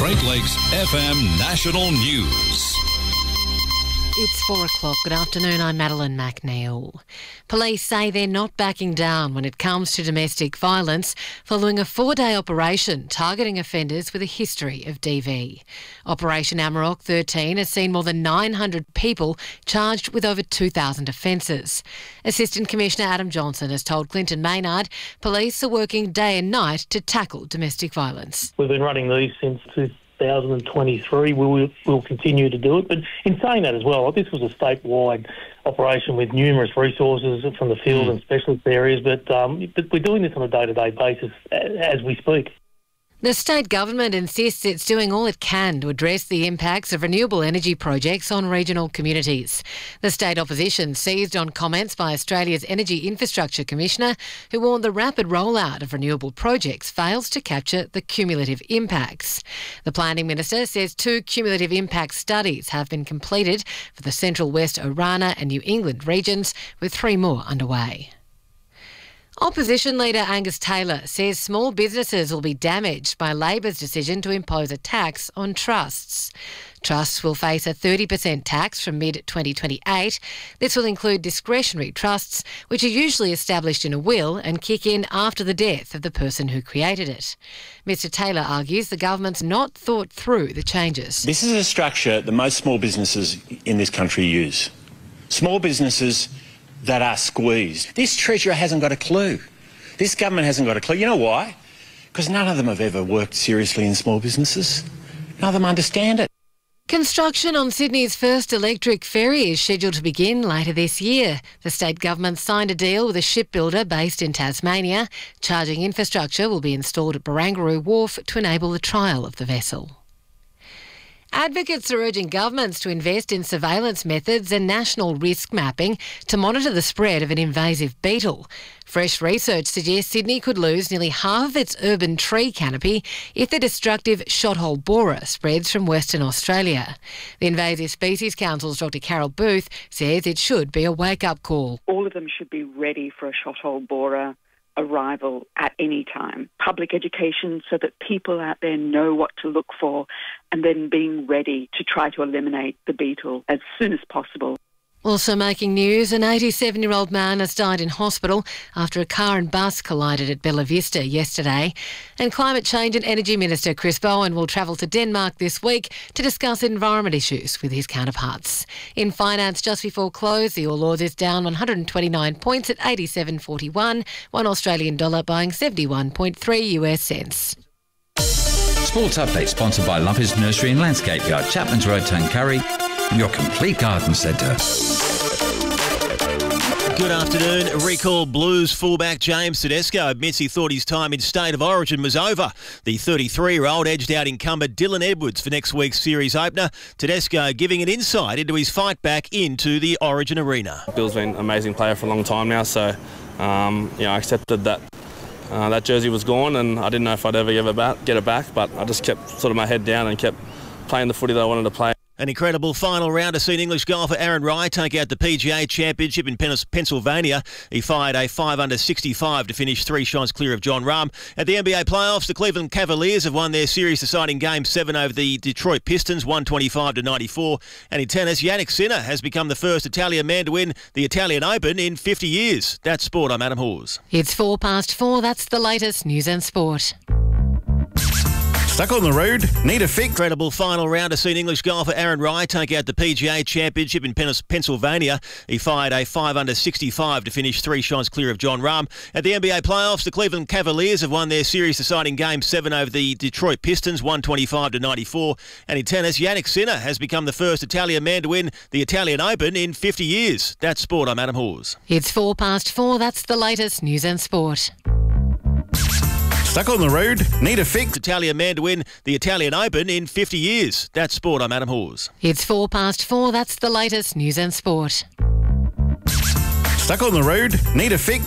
Great Lakes FM National News. It's 4 o'clock. Good afternoon. I'm Madeline McNeil. Police say they're not backing down when it comes to domestic violence following a 4-day operation targeting offenders with a history of DV. Operation Amarok 13 has seen more than 900 people charged with over 2,000 offences. Assistant Commissioner Adam Johnson has told Clinton Maynard police are working day and night to tackle domestic violence. We've been running these since 2023. We'll continue to do it. But in saying that as well, this was a statewide operation with numerous resources from the field and specialist areas, but we're doing this on a day-to-day basis as we speak. The state government insists it's doing all it can to address the impacts of renewable energy projects on regional communities. The state opposition seized on comments by Australia's Energy Infrastructure Commissioner, who warned the rapid rollout of renewable projects fails to capture the cumulative impacts. The Planning Minister says 2 cumulative impact studies have been completed for the Central West Orana and New England regions, with 3 more underway. Opposition leader Angus Taylor says small businesses will be damaged by Labor's decision to impose a tax on trusts. Trusts will face a 30% tax from mid-2028. This will include discretionary trusts, which are usually established in a will and kick in after the death of the person who created it. Mr Taylor argues the government's not thought through the changes. This is a structure that most small businesses in this country use. Small businesses that are squeezed. This Treasurer hasn't got a clue. This government hasn't got a clue. You know why? Because none of them have ever worked seriously in small businesses. None of them understand it. Construction on Sydney's first electric ferry is scheduled to begin later this year. The state government signed a deal with a shipbuilder based in Tasmania. Charging infrastructure will be installed at Barangaroo Wharf to enable the trial of the vessel. Advocates are urging governments to invest in surveillance methods and national risk mapping to monitor the spread of an invasive beetle. Fresh research suggests Sydney could lose nearly half of its urban tree canopy if the destructive shothole borer spreads from Western Australia. The Invasive Species Council's Dr Carol Booth says it should be a wake-up call. All of them should be ready for a shothole borer arrival at any time. Public education so that people out there know what to look for, and then being ready to try to eliminate the beetle as soon as possible. Also making news, an 87-year-old man has died in hospital after a car and bus collided at Bella Vista yesterday. And Climate Change and Energy Minister Chris Bowen will travel to Denmark this week to discuss environment issues with his counterparts. In finance, just before close, the All Ords is down 129 points at 87.41, $1 Australian dollar buying 71.3 US cents. Sports Update sponsored by Lumpers Nursery and Landscape Yard, Chapman's Road, Tuncurry, your complete garden centre. Good afternoon. Recall Blues fullback James Tedesco admits he thought his time in State of Origin was over. The 33-year-old edged out incumbent Dylan Edwards for next week's series opener. Tedesco giving an insight into his fight back into the Origin arena. Bill's been an amazing player for a long time now, so I accepted that that jersey was gone, and I didn't know if I'd ever get it back, but I just kept sort of my head down and kept playing the footy that I wanted to play. An incredible final round has seen English golfer Aaron Rai take out the PGA Championship in Pennsylvania. He fired a 5 under 65 to finish 3 shots clear of Jon Rahm. At the NBA playoffs, the Cleveland Cavaliers have won their series-deciding Game 7 over the Detroit Pistons, 125-94. And in tennis, Jannik Sinner has become the first Italian man to win the Italian Open in 50 years. That's sport. I'm Adam Hawes. It's 4:04. That's the latest news and sport. Stuck on the road? Need a fix? Incredible final round has seen English golfer Aaron Rai take out the PGA Championship in Pennsylvania. He fired a 5 under 65 to finish 3 shots clear of Jon Rahm. At the NBA playoffs, the Cleveland Cavaliers have won their series-deciding Game 7 over the Detroit Pistons, 125-94. And in tennis, Jannik Sinner has become the first Italian man to win the Italian Open in 50 years. That's sport. I'm Adam Hawes. It's 4:04. That's the latest news and sport. Stuck on the road? Need a fix? Italian man to win the Italian Open in 50 years. That's sport. I'm Adam Hawes. It's 4:04. That's the latest news and sport. Stuck on the road? Need a fix?